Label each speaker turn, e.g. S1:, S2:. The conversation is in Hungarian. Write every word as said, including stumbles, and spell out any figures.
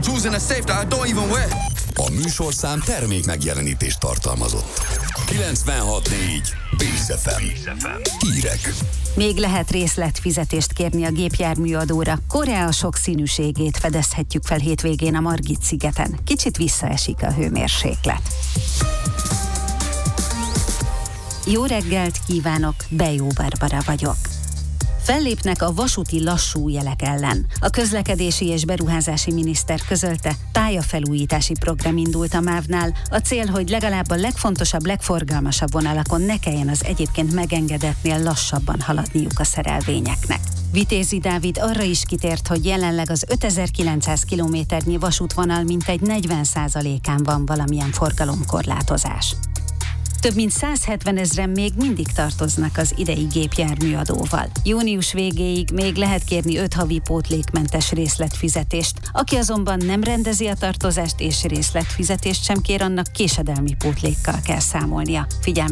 S1: Jewels in a safe that I don't even wear.
S2: A műsorszám termék megjelenítést tartalmazott. kilencvenhat négy Bész ef em. Hírek.
S3: Még lehet részletfizetést kérni a gépjárműadóra. Korea sokszínűségét fedezhetjük fel hétvégén a Margit-szigeten. Kicsit visszaesik a hőmérséklet. Jó reggelt kívánok, Bejó Barbara vagyok. Fellépnek a vasúti lassú jelek ellen. A közlekedési és beruházási miniszter közölte, pályafelújítási program indult a mávnál. A cél, hogy legalább a legfontosabb, legforgalmasabb vonalakon ne kelljen az egyébként megengedettnél lassabban haladniuk a szerelvényeknek. Vitézi Dávid arra is kitért, hogy jelenleg az ötezer-kilencszáz kilométernyi vasútvonal mintegy negyven százalékán van valamilyen forgalomkorlátozás. Több mint száz hetven ezren még mindig tartoznak az idei gépjárműadóval. Június végéig még lehet kérni öt havi pótlékmentes részletfizetést. Aki azonban nem rendezi a tartozást és részletfizetést sem kér, annak késedelmi pótlékkal kell számolnia. Figyelme